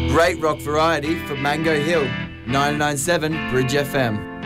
Great rock variety for Mango Hill, 99.7 Bridge FM.